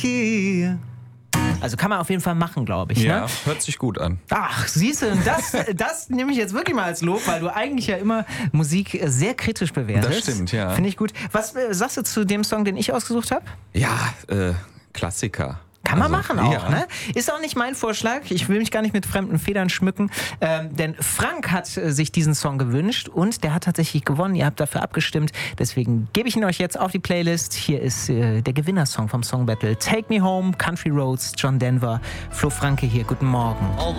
Also kann man auf jeden Fall machen, glaube ich. Ja, Ne? hört sich gut an. Ach, siehst du, das nehme ich jetzt wirklich mal als Lob, weil du eigentlich ja immer Musik sehr kritisch bewertest. Das stimmt, ja. Finde ich gut. Was sagst du zu dem Song, den ich ausgesucht habe? Ja, Klassiker. Kann man machen auch, ja. ne? Ist auch nicht mein Vorschlag. Ich will mich gar nicht mit fremden Federn schmücken. Denn Frank hat sich diesen Song gewünscht und der hat tatsächlich gewonnen. Ihr habt dafür abgestimmt. Deswegen gebe ich ihn euch jetzt auf die Playlist. Hier ist der Gewinnersong vom Song Battle. Take Me Home, Country Roads, John Denver. Flo Franke hier. Guten Morgen.